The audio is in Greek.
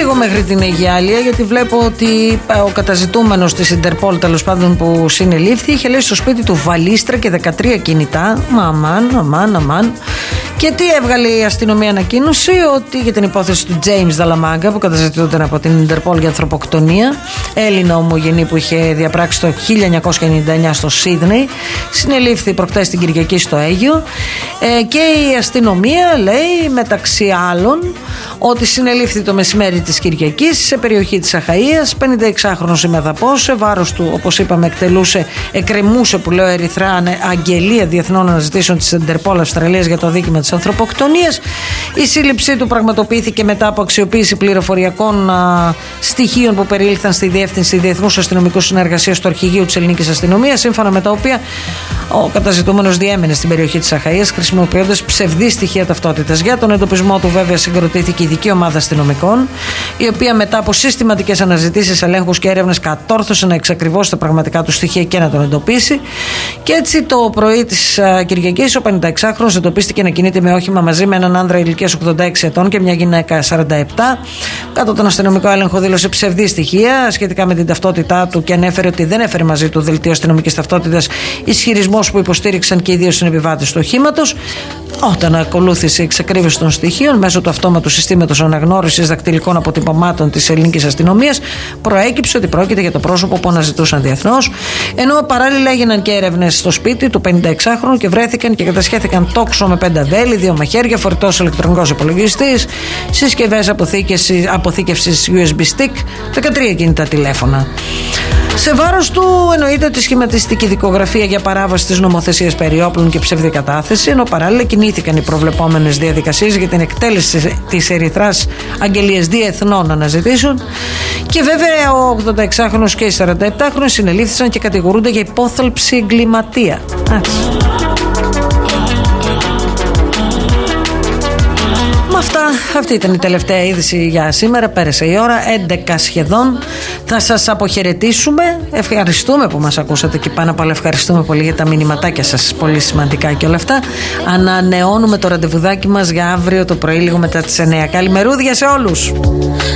λίγο μέχρι την Αιγιάλεια, γιατί βλέπω ότι ο καταζητούμενος της Ιντερπόλ, τέλος πάντων, που συνελήφθη, είχε λέει στο σπίτι του βαλίστρα και 13 κινητά. Αμάν. Και τι έβγαλε η αστυνομία ανακοίνωση? Ότι για την υπόθεση του James Dallamaga, που καταζητούνταν από την Ιντερπόλ για ανθρωποκτονία, Έλληνα ομογενή που είχε διαπράξει το 1999 στο Σίδνεϊ, συνελήφθη προχτές την Κυριακή στο Αίγιο. Και η αστυνομία λέει, μεταξύ άλλων, ότι συνελήφθη το μεσημέρι της Κυριακής σε περιοχή της Αχαΐας 56χρονος ημεδαπός, σε βάρος του, όπως είπαμε, εκκρεμούσε που λέω ερυθρά αγγελία διεθνών αναζητήσεων της Ιντερπόλ Αυστραλίας για το δίκημα της ανθρωποκτονίας. Η σύλληψή του πραγματοποιήθηκε μετά από αξιοποίηση πληροφοριακών στοιχείων που περίληφθαν στη Διεύθυνση Διεθνούς Αστυνομικού Συνεργασίας του Αρχηγείου της Ελληνικής Αστυνομίας, σύμφωνα με τα οποία ο καταζητούμενος διέμενε στην περιοχή της Αχαΐας χρησιμοποιώντας ψευδή στοιχεία ταυτότητας. Για τον εντοπισμό του, βέβαια, συγκροτήθηκε ειδική ομάδα αστυνομικών, η οποία μετά από συστηματικές αναζητήσεις, ελέγχους και έρευνες κατόρθωσε να εξακριβώσει τα πραγματικά του στοιχεία και να τον εντοπίσει. Και έτσι το πρωί της Κυριακής ο 56χρονος εντοπίστηκε να κινείται με όχημα μαζί με έναν άνδρα ηλικίας 86 ετών και μια γυναίκα 47. Κάτω τον αστυνομικό έλεγχο δήλωσε ψευδή στοιχεία σχετικά με την ταυτότητά του και ανέφερε ότι δεν έφερε μαζί του δελτίο αστυνομικής ταυτότητας, ισχυρισμός που υποστήριξαν και οι δύο συνεπιβάτες του οχήματος. Όταν ακολούθησε η εξακρίβωση των στοιχείων μέσω του αυτόματου συστήματος αναγνώρισης δακτυλικών αποτυπωμάτων της ελληνικής αστυνομίας, προέκυψε ότι πρόκειται για το πρόσωπο που αναζητούσαν διεθνώς. Ενώ παράλληλα έγιναν και έρευνες στο σπίτι του 56χρονου και βρέθηκαν και κατασχέθηκαν τόξο με 5 βέλη, 2 μαχαίρια, φορητός ηλεκτρονικός υπολογιστής, συσκευές αποθήκευσης USB stick, 13 κινητά τηλέφωνα. Σε βάρος του εννοείται ότι σχηματιστική δικογραφία για παράβαση της νομοθεσίας περί όπλων και ψευδή κατάθεση, ενώ παράλληλα κινήθηκαν οι προβλεπόμενες διαδικασίες για την εκτέλεση της ερυθράς αγγελίας διεθνών αναζητήσεων. Και βέβαια ο 86χρονος και οι 47χρονοι συνελήφθησαν και κατηγορούνται για υπόθαλψη εγκληματία. Αυτή ήταν η τελευταία είδηση για σήμερα. Πέρασε η ώρα, 11 σχεδόν. Θα σας αποχαιρετήσουμε. Ευχαριστούμε που μας ακούσατε και πάνω απ' όλα ευχαριστούμε πολύ για τα μηνυματάκια σας, πολύ σημαντικά και όλα αυτά. Ανανεώνουμε το ραντεβουδάκι μας για αύριο το πρωί λίγο μετά τις 9. Καλημερούδια σε όλους.